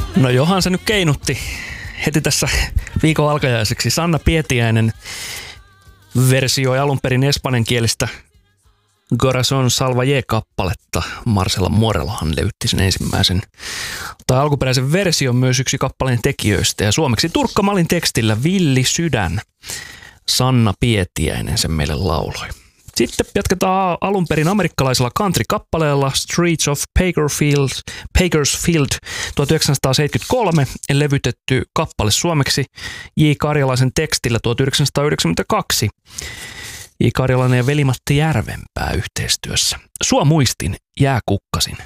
No johan se nyt keinutti heti tässä viikon alkajaiseksi. Sanna Pietiäinen versioi alun perin espanjankielistä Corazón Salvaje-kappaletta. Marcela Morelohan löytti sen ensimmäisen tai alkuperäisen version, myös yksi kappaleen tekijöistä. Ja suomeksi Turkka Malin tekstillä Villi sydän. Sanna Pietiäinen sen meille lauloi. Sitten jatketaan alun perin amerikkalaisella country-kappaleella Streets of Bakersfield 1973 levytetty kappale suomeksi J. Karjalaisen tekstillä 1992. J. Karjalainen ja Veli-Matti Järvenpää yhteistyössä. Sua muistin, jää kukkasin.